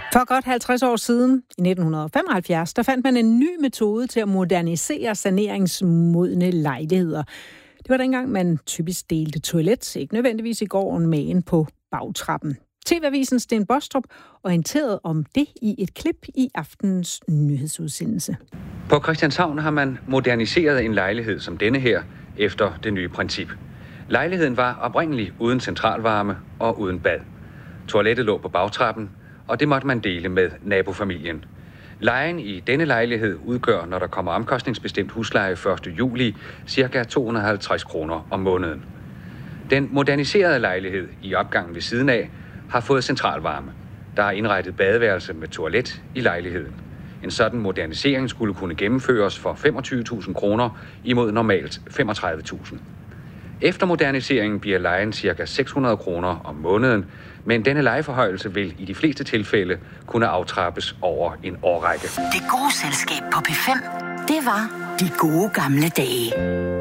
For godt 50 år siden, i 1975, der fandt man en ny metode til at modernisere saneringsmodne lejligheder. Det var dengang, man typisk delte toilet, ikke nødvendigvis i gården, men på bagtrappen. TV-avisen Sten Bostrup orienterede om det i et klip i aftenens nyhedsudsendelse. På Christianshavn har man moderniseret en lejlighed som denne her efter det nye princip. Lejligheden var oprindeligt uden centralvarme og uden bad. Toilettet lå på bagtrappen, og det måtte man dele med nabofamilien. Lejen i denne lejlighed udgør, når der kommer omkostningsbestemt husleje 1. juli, ca. 250 kroner om måneden. Den moderniserede lejlighed i opgangen ved siden af har fået centralvarme. Der er indrettet badeværelse med toilet i lejligheden. En sådan modernisering skulle kunne gennemføres for 25.000 kroner imod normalt 35.000. Efter moderniseringen bliver lejen ca. 600 kroner om måneden, men denne lejeforhøjelse vil i de fleste tilfælde kunne aftrappes over en årrække. Det gode selskab på P5, det var de gode gamle dage.